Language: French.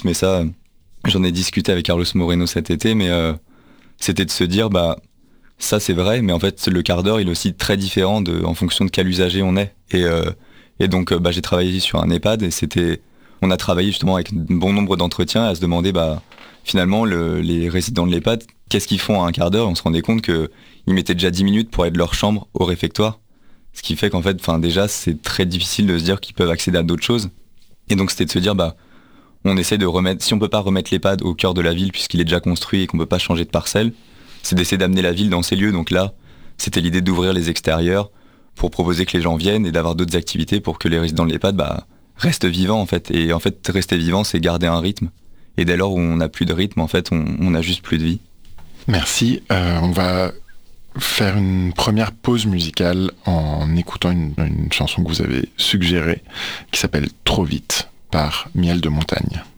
Mais ça, j'en ai discuté avec Carlos Moreno cet été, mais c'était de se dire, ça c'est vrai, mais en fait le quart d'heure il est aussi très différent en fonction de quel usager on est. Et donc j'ai travaillé sur un EHPAD et on a travaillé justement avec un bon nombre d'entretiens à se demander finalement les résidents de l'EHPAD, qu'est-ce qu'ils font à un quart d'heure. On se rendait compte qu'ils mettaient déjà 10 minutes pour aller de leur chambre au réfectoire. Ce qui fait qu'en fait, déjà c'est très difficile de se dire qu'ils peuvent accéder à d'autres choses. Et donc c'était de se dire on essaie de remettre, si on peut pas remettre l'EHPAD au cœur de la ville puisqu'il est déjà construit et qu'on peut pas changer de parcelle, c'est d'essayer d'amener la ville dans ces lieux. Donc là, c'était l'idée d'ouvrir les extérieurs pour proposer que les gens viennent et d'avoir d'autres activités pour que les résidents de l'EHPAD restent vivants en fait. Et en fait, rester vivant, c'est garder un rythme. Et dès lors où on n'a plus de rythme, en fait, on n'a juste plus de vie. Merci. On va faire une première pause musicale en écoutant une chanson que vous avez suggérée qui s'appelle Trop vite par Miel de Montagne.